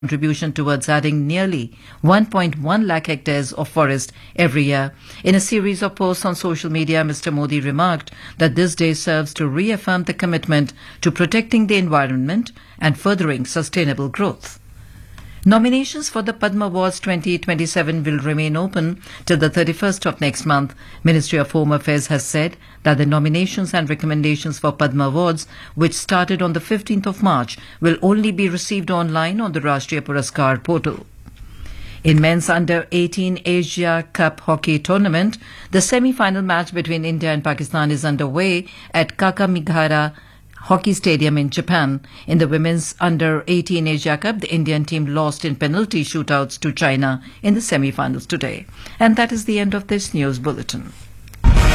contribution towards adding nearly 1.1 lakh hectares of forest every year. In a series of posts on social media, Mr. Modi remarked that this day serves to reaffirm the commitment to protecting the environment and furthering sustainable growth. Nominations for the Padma Awards 2027 will remain open till the 31st of next month. Ministry of Home Affairs has said that the nominations and recommendations for Padma Awards, which started on the 15th of March, will only be received online on the Rashtriya Puraskar portal. In men's under-18 Asia Cup hockey tournament, the semi-final match between India and Pakistan is underway at Kakamigahara Hockey Stadium in Japan. In the women's under-18 Asia Cup, the Indian team lost in penalty shootouts to China in the semi-finals today. And that is the end of this news bulletin.